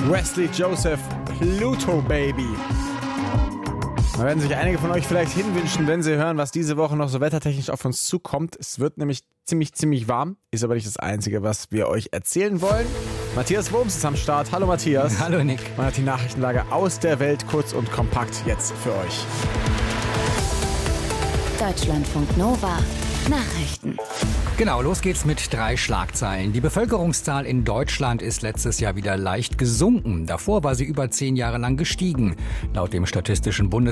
Wesley Joseph, Pluto Baby. Da werden sich einige von euch vielleicht hinwünschen, wenn sie hören, was diese Woche noch so wettertechnisch auf uns zukommt. Es wird nämlich ziemlich warm, ist aber nicht das Einzige, was wir euch erzählen wollen. Matthias Wurms ist am Start. Hallo Matthias. Hallo Nick. Man hat die Nachrichtenlage aus der Welt kurz und kompakt jetzt für euch. Deutschlandfunk Nova. Nachrichten. Genau, los geht's mit 3 Schlagzeilen. Die Bevölkerungszahl in Deutschland ist letztes Jahr wieder leicht gesunken. Davor war sie über 10 Jahre lang gestiegen. Laut dem Statistischen Bundesamt